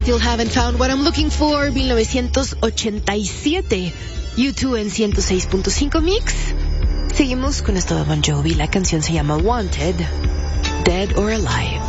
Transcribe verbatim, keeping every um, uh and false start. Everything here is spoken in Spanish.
Still haven't found what I'm looking for, mil novecientos ochenta y siete. U dos en ciento seis punto cinco Mix. Seguimos con esto de Bon Jovi. La canción se llama Wanted, Dead or Alive.